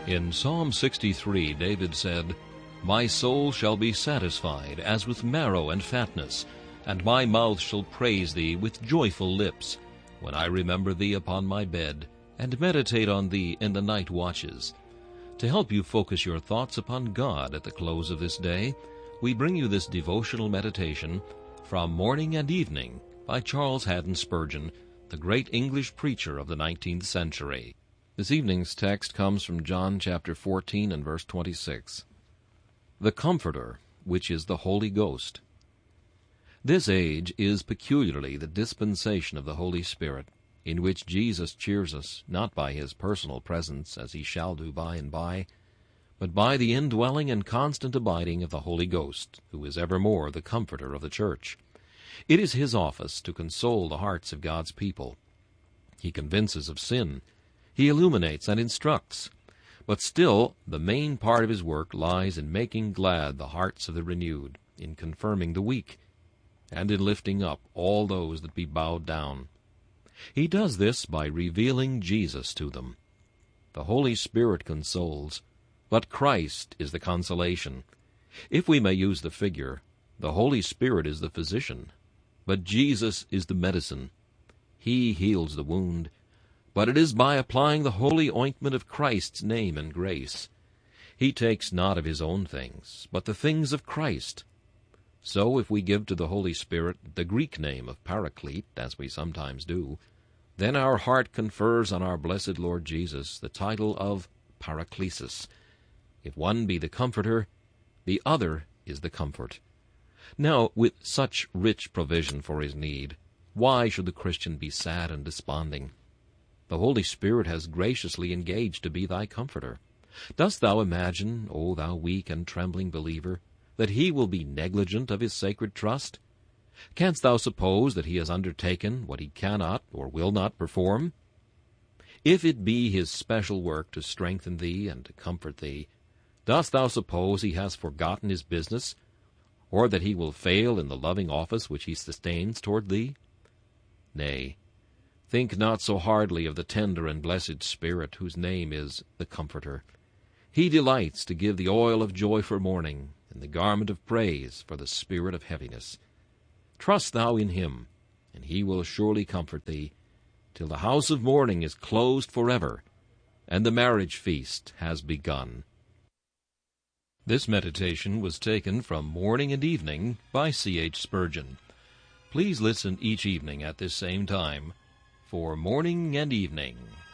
In Psalm 63, David said, "My soul shall be satisfied as with marrow and fatness, and my mouth shall praise thee with joyful lips, when I remember thee upon my bed, and meditate on thee in the night watches." To help you focus your thoughts upon God at the close of this day, we bring you this devotional meditation from Morning and Evening by Charles Haddon Spurgeon, the great English preacher of the 19th century. This evening's text comes from John chapter 14 and verse 26. The Comforter, which is the Holy Ghost. This age is peculiarly the dispensation of the Holy Spirit, in which Jesus cheers us, not by his personal presence, as he shall do by and by, but by the indwelling and constant abiding of the Holy Ghost, who is evermore the Comforter of the Church. It is his office to console the hearts of God's people. He convinces of sin. He illuminates and instructs. But still, the main part of his work lies in making glad the hearts of the renewed, in confirming the weak, and in lifting up all those that be bowed down. He does this by revealing Jesus to them. The Holy Spirit consoles, but Christ is the consolation. If we may use the figure, the Holy Spirit is the physician, but Jesus is the medicine. He heals the wound, but it is by applying the holy ointment of Christ's name and grace. He takes not of his own things, but the things of Christ. So if we give to the Holy Spirit the Greek name of Paraclete, as we sometimes do, then our heart confers on our blessed Lord Jesus the title of Paraclesis. If one be the Comforter, the other is the comfort. Now, with such rich provision for his need, why should the Christian be sad and desponding? The Holy Spirit has graciously engaged to be thy comforter. Dost thou imagine, O thou weak and trembling believer, that he will be negligent of his sacred trust? Canst thou suppose that he has undertaken what he cannot or will not perform? If it be his special work to strengthen thee and to comfort thee, dost thou suppose he has forgotten his business, or that he will fail in the loving office which he sustains toward thee? Nay, think not so hardly of the tender and blessed Spirit, whose name is the Comforter. He delights to give the oil of joy for mourning, and the garment of praise for the spirit of heaviness. Trust thou in him, and he will surely comfort thee, till the house of mourning is closed forever, and the marriage feast has begun. This meditation was taken from Morning and Evening by C.H. Spurgeon. Please listen each evening at this same time for Morning and Evening.